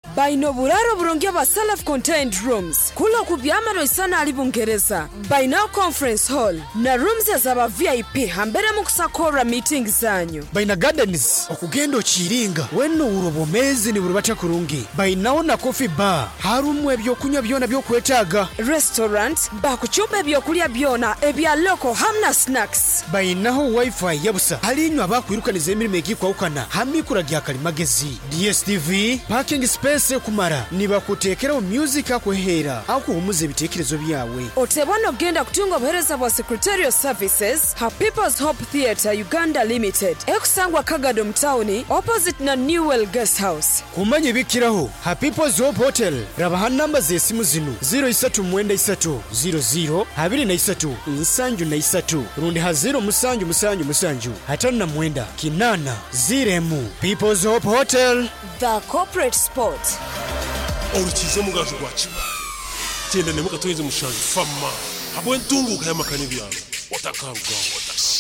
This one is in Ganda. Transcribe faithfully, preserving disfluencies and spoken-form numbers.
baino buraro burongya ba self-contained rooms kulo kubyamaro isana ali Bungereza baino conference hall na rooms zaba V I P hambere mu kusakora meeting zanyu baina gardens okugenda okiringa wenno urobomezi ni burubata kurungi bainawo na coffee bar harumwe byokunywa byona byokwetaaga restaurant bakuchumba ebyokulya byona ebya local hamna snacks bainaho wifi yabusa alinywa bakwirukaniza emirimo egikwawukana hamikura gya kalimagezi D S T V parking space kumara niba kutekerawo music akwehera akuhumuza ebitekerezo byawe otebona ogenda kutunga obuhereza bwa secretarial services ha People's Hope Theatre Uganda Limited ekusangwa Kagado Mtawuni opposite na Newell Guest House kumanye bikiraho ha People's Hope Hotel rabaha namba zesimu zinu zero three nine three zero zero two three nsanju na isatu rundi ha zero musanju musanju musanju hatano na mwenda kinana ziremu People's Hope Hotel the corporate sport orukize mugaje gwakiba tenda ne mukatoyeze mushanju fama abwe ntunguka yamakani byabo otakangawo otasi